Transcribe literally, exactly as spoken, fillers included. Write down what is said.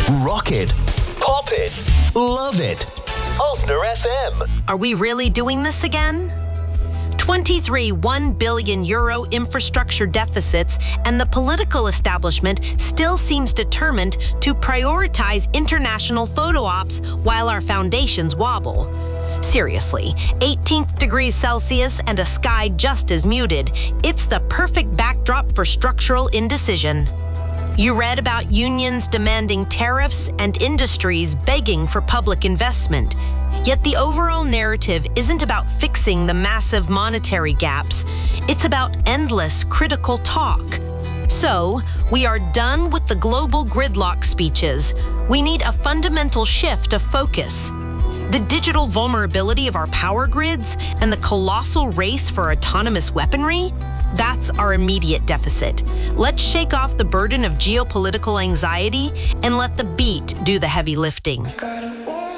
Rock it, pop it, love it. Osner F M. Are we really doing this again? twenty-three one billion euro infrastructure deficits, and the political establishment still seems determined to prioritize international photo ops while our foundations wobble. Seriously, eighteenth degrees Celsius and a sky just as muted. It's the perfect backdrop for structural indecision. You read about unions demanding tariffs and industries begging for public investment. Yet the overall narrative isn't about fixing the massive monetary gaps. It's about endless critical talk. So, we are done with the global gridlock speeches. We need a fundamental shift of focus. The digital vulnerability of our power grids and the colossal race for autonomous weaponry? That's our immediate deficit. Let's shake off the burden of geopolitical anxiety and let the beat do the heavy lifting.